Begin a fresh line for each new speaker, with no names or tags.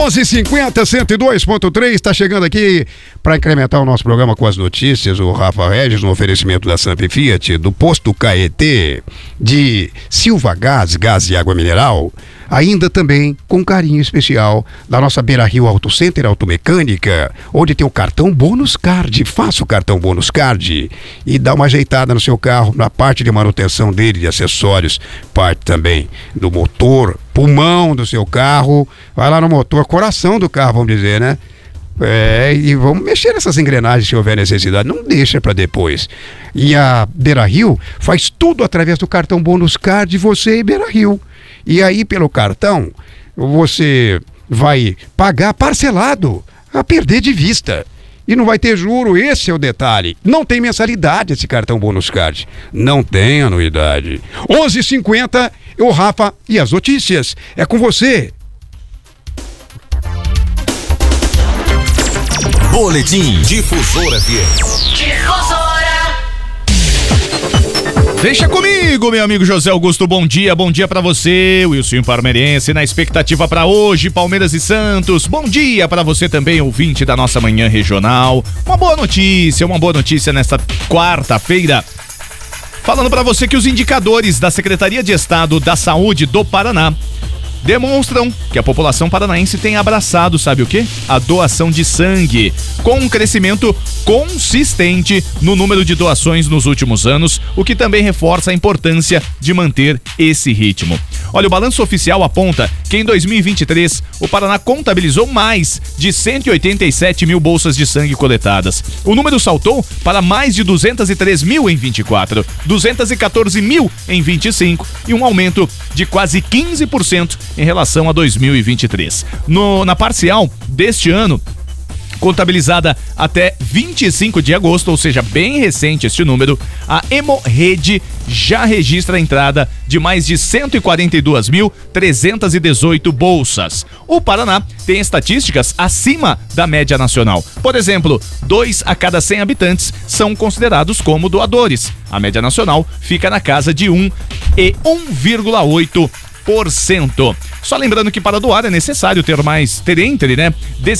11:50, 102.3, está chegando aqui para incrementar o nosso programa com as notícias, o Rafa Regis, no oferecimento da Samp Fiat, do Posto Caetê, de Silva Gás, gás e água mineral, ainda também com carinho especial da nossa Beira Rio Auto Center Automecânica, onde tem o cartão Bônus Card. Faça o cartão Bônus Card e dá uma ajeitada no seu carro, na parte de manutenção dele, de acessórios, parte também do motor, pulmão do seu carro, vai lá no motor, coração do carro, vamos dizer, né? E vamos mexer nessas engrenagens se houver necessidade, não deixa para depois. E a Beira Rio faz tudo através do cartão Bônus Card, você e Beira Rio. E aí, pelo cartão, você vai pagar parcelado, a perder de vista. E não vai ter juro, esse é o detalhe. Não tem mensalidade esse cartão Bônus Card. Não tem anuidade. 11:50, o Rafa e as notícias. É com você.
Boletim Difusora FM.
Deixa comigo, meu amigo José Augusto, bom dia pra você, Wilson Palmeirense, na expectativa pra hoje, Palmeiras e Santos, bom dia pra você também, ouvinte da nossa manhã regional, uma boa notícia nesta quarta-feira, falando pra você que os indicadores da Secretaria de Estado da Saúde do Paraná demonstram que a população paranaense tem abraçado, sabe o quê? A doação de sangue, com um crescimento consistente no número de doações nos últimos anos, o que também reforça a importância de manter esse ritmo. Olha, o balanço oficial aponta que em 2023 o Paraná contabilizou mais de 187 mil bolsas de sangue coletadas. O número saltou para mais de 203 mil em 24, 214 mil em 25 e um aumento de quase 15% em relação a 2023. Na parcial deste ano, contabilizada até 25 de agosto, ou seja, bem recente este número, a Hemorrede já registra a entrada de mais de 142.318 bolsas. O Paraná tem estatísticas acima da média nacional. Por exemplo, 2 a cada 100 habitantes são considerados como doadores. A média nacional fica na casa de 1 e 1,8%. Só lembrando que para doar é necessário ter entre,